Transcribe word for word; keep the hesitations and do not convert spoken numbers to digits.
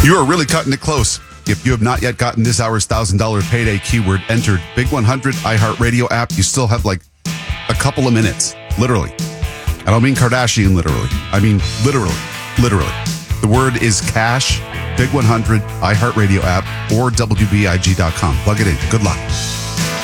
You are really cutting it close. If you have not yet gotten this hour's one thousand dollars payday keyword entered, Big one hundred iHeartRadio app, you still have like a couple of minutes. Literally. I don't mean Kardashian literally. I mean literally. Literally. The word is cash, Big one hundred iHeartRadio app, or W B I G dot com. Plug it in. Good luck.